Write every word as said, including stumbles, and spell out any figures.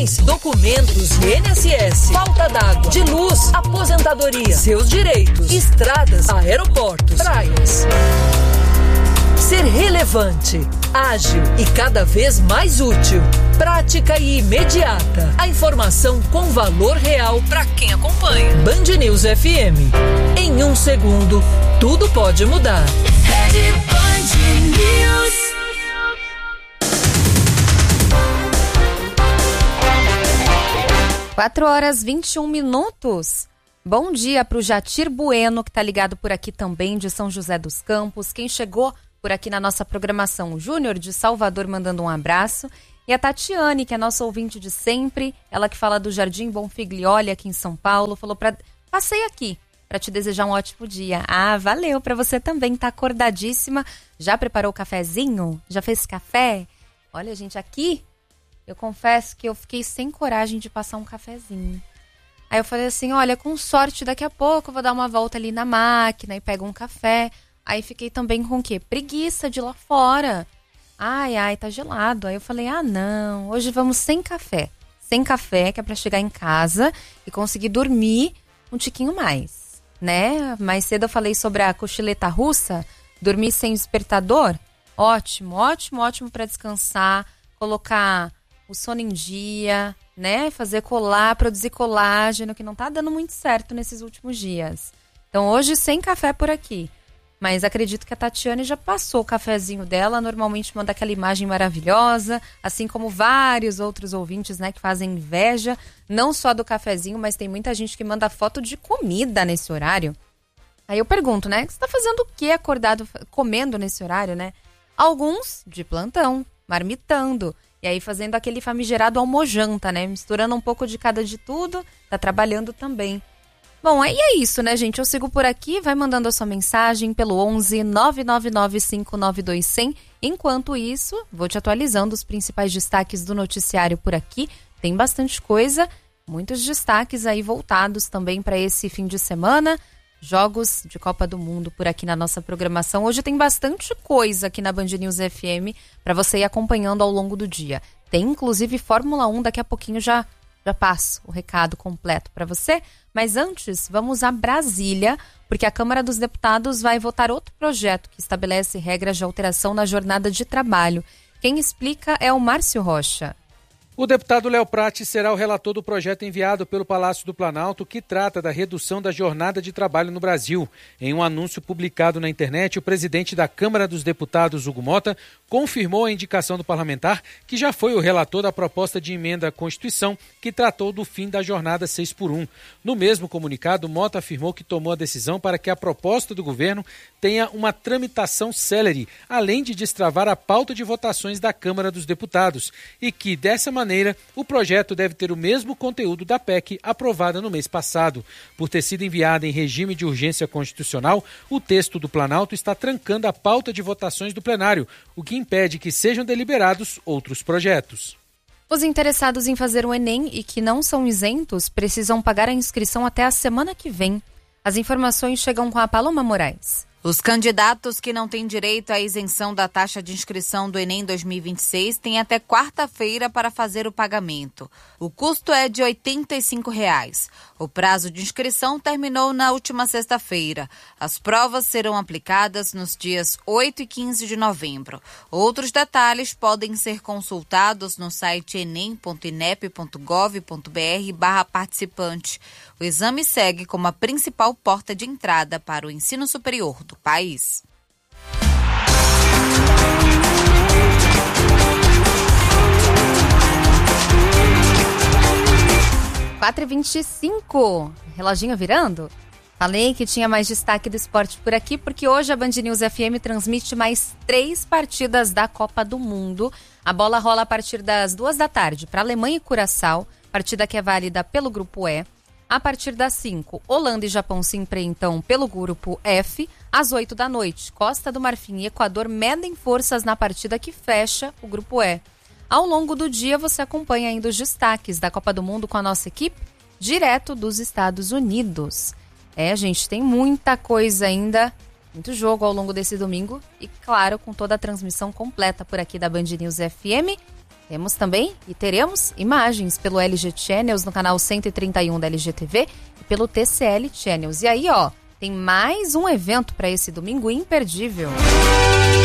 pensões, documentos de I N S S, falta d'água, de luz, aposentadoria, seus direitos, estradas, aeroportos, praias. Ser relevante, ágil e cada vez mais útil. Prática e imediata. A informação com valor real para quem acompanha. Band News F M. Em um segundo, tudo pode mudar. Rede Band News. quatro horas e vinte e um minutos. Bom dia para o Jatir Bueno, que está ligado por aqui também, de São José dos Campos. Quem chegou por aqui na nossa programação, o Júnior de Salvador, mandando um abraço. E a Tatiane, que é nossa ouvinte de sempre, ela que fala do Jardim Bonfiglioli aqui em São Paulo, falou para passei aqui para te desejar um ótimo dia. Ah, valeu, para você também, tá acordadíssima. Já preparou o cafezinho? Já fez café? Olha, gente, aqui eu confesso que eu fiquei sem coragem de passar um cafezinho. Aí eu falei assim, olha, com sorte daqui a pouco eu vou dar uma volta ali na máquina e pego um café. Aí fiquei também com o quê? Preguiça de ir lá fora. Ai, ai, tá gelado. Aí eu falei, ah, não, hoje vamos sem café. Sem café, que é pra chegar em casa e conseguir dormir um tiquinho mais, né? Mais cedo eu falei sobre a cochileta russa, dormir sem despertador. Ótimo, ótimo, ótimo pra descansar, colocar o sono em dia, né? Fazer colar, produzir colágeno, que não tá dando muito certo nesses últimos dias. Então hoje sem café por aqui. Mas acredito que a Tatiane já passou o cafezinho dela, normalmente manda aquela imagem maravilhosa, assim como vários outros ouvintes, né, que fazem inveja, não só do cafezinho, mas tem muita gente que manda foto de comida nesse horário. Aí eu pergunto, né, você tá fazendo o que acordado, comendo nesse horário, né? Alguns de plantão, marmitando, e aí fazendo aquele famigerado almojanta, né, misturando um pouco de cada de tudo, tá trabalhando também. Bom, aí é isso, né, gente? Eu sigo por aqui, vai mandando a sua mensagem pelo onze nove nove nove cinco nove dois zero zero. Enquanto isso, vou te atualizando os principais destaques do noticiário por aqui. Tem bastante coisa, muitos destaques aí voltados também para esse fim de semana. Jogos de Copa do Mundo por aqui na nossa programação. Hoje tem bastante coisa aqui na Band News F M para você ir acompanhando ao longo do dia. Tem inclusive Fórmula um, daqui a pouquinho já... Já passo o recado completo para você, mas antes vamos a Brasília, porque a Câmara dos Deputados vai votar outro projeto que estabelece regras de alteração na jornada de trabalho. Quem explica é o Márcio Rocha. O deputado Léo Prati será o relator do projeto enviado pelo Palácio do Planalto que trata da redução da jornada de trabalho no Brasil. Em um anúncio publicado na internet, o presidente da Câmara dos Deputados, Hugo Mota, confirmou a indicação do parlamentar, que já foi o relator da proposta de emenda à Constituição que tratou do fim da jornada seis por um. No mesmo comunicado, Mota afirmou que tomou a decisão para que a proposta do governo tenha uma tramitação célere, além de destravar a pauta de votações da Câmara dos Deputados, e que, dessa maneira, o projeto deve ter o mesmo conteúdo da P E C aprovada no mês passado. Por ter sido enviada em regime de urgência constitucional, o texto do Planalto está trancando a pauta de votações do plenário, o que impede que sejam deliberados outros projetos. Os interessados em fazer o Enem e que não são isentos precisam pagar a inscrição até a semana que vem. As informações chegam com a Paloma Moraes. Os candidatos que não têm direito à isenção da taxa de inscrição do Enem dois mil e vinte e seis têm até quarta-feira para fazer o pagamento. O custo é de oitenta e cinco reais. O prazo de inscrição terminou na última sexta-feira. As provas serão aplicadas nos dias oito e quinze de novembro. Outros detalhes podem ser consultados no site enem ponto inep ponto gov ponto br barra participante. O exame segue como a principal porta de entrada para o ensino superior do país. quatro e vinte e cinco, reloginho virando? Falei que tinha mais destaque do esporte por aqui, porque hoje a Band News F M transmite mais três partidas da Copa do Mundo. A bola rola a partir das duas da tarde para Alemanha e Curaçao, partida que é válida pelo Grupo E. A partir das cinco, Holanda e Japão se enfrentam pelo Grupo F. Às oito da noite, Costa do Marfim e Equador medem forças na partida que fecha o Grupo E. Ao longo do dia, você acompanha ainda os destaques da Copa do Mundo com a nossa equipe, direto dos Estados Unidos. É, gente, tem muita coisa ainda, muito jogo ao longo desse domingo e, claro, com toda a transmissão completa por aqui da Band News F M. Temos também e teremos imagens pelo L G Channels no canal cento e trinta e um da L G T V e pelo T C L Channels. E aí, ó, tem mais um evento para esse domingo imperdível.